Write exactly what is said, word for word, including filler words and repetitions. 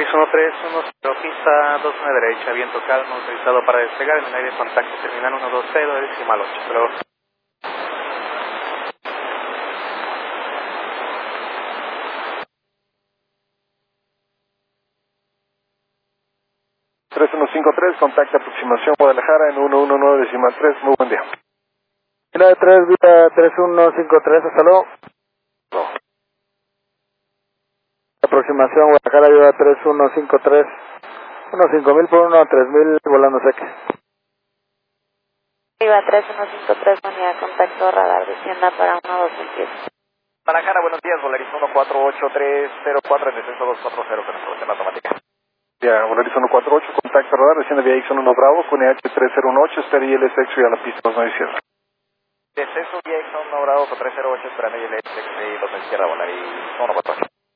Volaris uno tres uno cero, pista dos nueve derecha, viento calmo, autorizado para despegar en el aire, contacto terminal uno dos cero, decimal ocho, pero... tres uno cinco tres, contacto aproximación Guadalajara en uno uno nueve decimal tres, muy buen día. nueve tres, vía tres uno cinco tres, hasta luego. No. Aproximación Guadalajara, vía tres uno cinco tres, uno cinco mil por uno, tres mil, volando seque. Viva tres uno cinco tres, unidad de contacto, radar, descienda para uno dos veintisiete. Guadalajara, buenos días, Volaris uno cuatro ocho tres cero cuatro, en descenso dos cuatro cero, con información automática. Ya, Volaris uno cuatro ocho, contacto radar, desciende vía Ixon uno Bravo, con E H tres cero uno ocho, espera I L S X y a la pista dos nueve siete. Descenso vía Exxon uno Bravo con tres cero ocho, esperando I L S X y dos nueve izquierda, Volaris uno cuatro ocho.